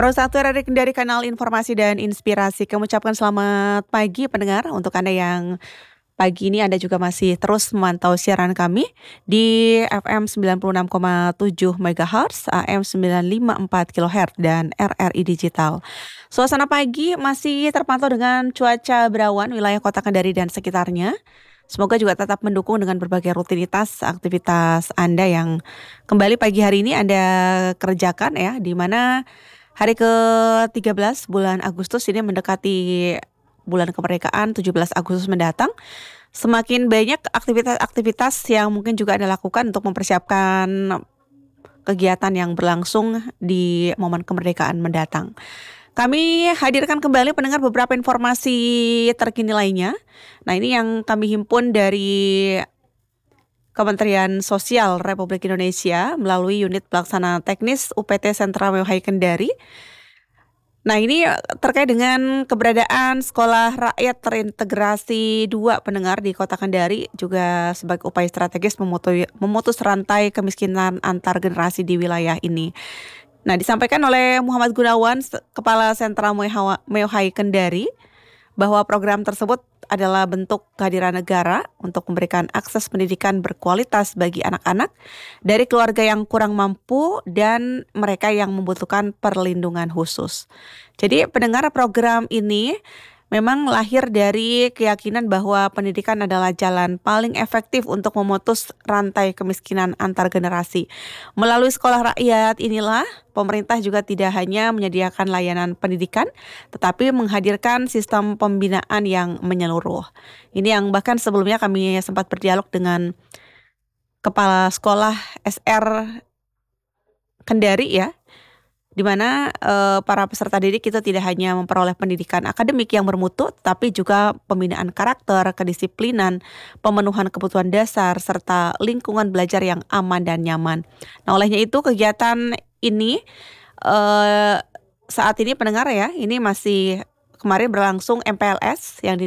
Perusahaan dari Kanal Informasi dan Inspirasi kami ucapkan selamat pagi pendengar. Untuk Anda yang pagi ini Anda juga masih terus memantau siaran kami di FM 96,7 MHz, AM 954 kHz dan RRI Digital. Suasana pagi masih terpantau dengan cuaca berawan wilayah Kota Kendari dan sekitarnya. Semoga juga tetap mendukung dengan berbagai rutinitas aktivitas Anda yang kembali pagi hari ini Anda kerjakan ya, di mana hari ke-13 bulan Agustus ini mendekati bulan kemerdekaan 17 Agustus mendatang. Semakin banyak aktivitas-aktivitas yang mungkin juga Anda lakukan untuk mempersiapkan kegiatan yang berlangsung di momen kemerdekaan mendatang. Kami hadirkan kembali pendengar beberapa informasi terkini lainnya. Nah, ini yang kami himpun dari Kementerian Sosial Republik Indonesia melalui unit pelaksana teknis UPT Sentra Mewahai Kendari. Nah, ini terkait dengan keberadaan sekolah rakyat terintegrasi 2 pendengar di Kota Kendari juga sebagai upaya strategis memutus rantai kemiskinan antar generasi di wilayah ini. Nah, disampaikan oleh Muhammad Gunawan, Kepala Sentra Mewahai Kendari, bahwa program tersebut adalah bentuk kehadiran negara untuk memberikan akses pendidikan berkualitas bagi anak-anak dari keluarga yang kurang mampu dan mereka yang membutuhkan perlindungan khusus. Jadi pendengar, program ini memang lahir dari keyakinan bahwa pendidikan adalah jalan paling efektif untuk memutus rantai kemiskinan antar generasi. Melalui sekolah rakyat inilah, pemerintah juga tidak hanya menyediakan layanan pendidikan, tetapi menghadirkan sistem pembinaan yang menyeluruh. Ini yang bahkan sebelumnya kami sempat berdialog dengan Kepala Sekolah SR Kendari ya, di mana para peserta didik itu tidak hanya memperoleh pendidikan akademik yang bermutu, tapi juga pembinaan karakter, kedisiplinan, pemenuhan kebutuhan dasar, serta lingkungan belajar yang aman dan nyaman. Nah, olehnya itu kegiatan ini saat ini pendengar ya, ini masih kemarin berlangsung MPLS yang